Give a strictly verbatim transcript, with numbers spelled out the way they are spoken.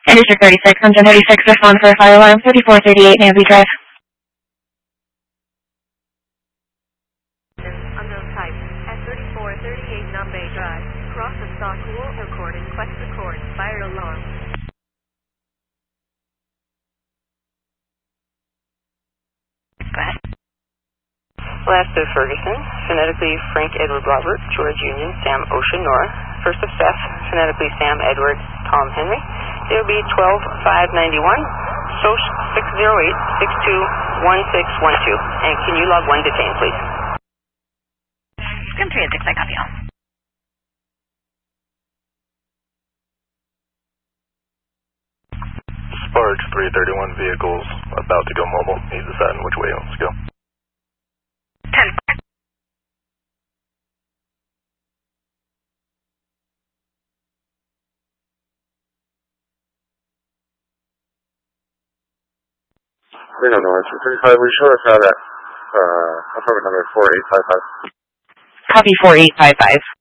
And District thirty-six, on ten thirty-six, respond for fire alarm thirty-four thirty-eight Nancy Drive. Unknown type at thirty-four thirty-eight Numbay Drive. Cross the stock wall recording, quest record, fire alarm. Go ahead. Last of Ferguson, phonetically Frank Edward Robert, George Union, Sam Ocean Nora. First of Seth, phonetically Sam Edward, Tom Henry. It will be twelve five ninety-one, S O C six zero eight six two one six one two. And can you log one detain, please? Scrim three at six, I copy all. Sparks three thirty-one vehicles about to go mobile. He's deciding which way he wants to go. ten. Reno North, thirty-five, we show us how that, uh, apartment number four eight five five. Copy four eight five five.